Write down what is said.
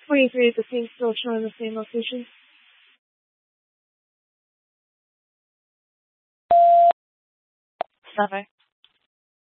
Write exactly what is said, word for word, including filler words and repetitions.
forty-three at the same, still showing the same location. Seven.